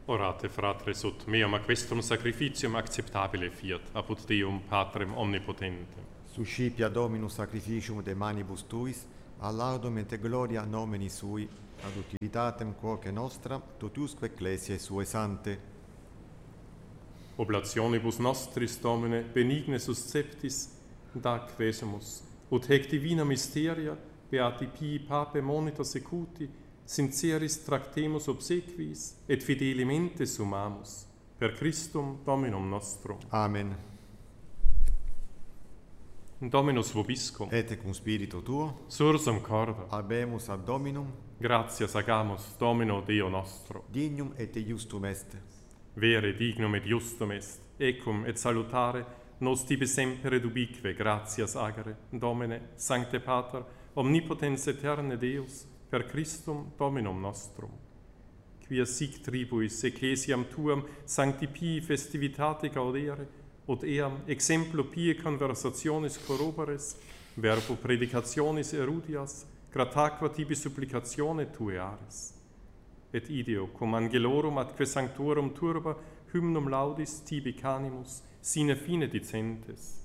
Orate, fratres, ut meum questum sacrificium acceptabile fiat, apud Deum Patrem omnipotentem. Suscipia Dominus sacrificium de manibus tuis, a laudum et gloria nomini sui, ad utilitatem quoque nostra, totusque ecclesiae sue sante. Oblationibus nostris, Domine, benigne susceptis, dac vesemus, ut hec divina mysteria, beati pii pape monito secuti, sinceris tractemus obsequiis, et fidelimente sumamus, per Christum Dominum nostrum. Amen. Dominus vobiscum, Et cum spiritu tuo, sursum corda, habemus ad Dominum, gratias agamus Domino Deo nostro. dignum et justum est. Vere dignum et justum est, ecum et salutare, nos tibi semper et ubique gratias agere, Domine, Sancte Pater, omnipotens aeterne Deus, per Christum Dominum nostrum. Quia sic tribuis ecclesiam tuam sancti pii festivitate gaudere, ut eam exemplo pie conversationis corroboris, verbo predicationis erudias, grataque tibi supplicatione tue aris. Et ideo cum angelorum atque sanctorum turba hymnum laudis tibi canimus sine fine dicentes.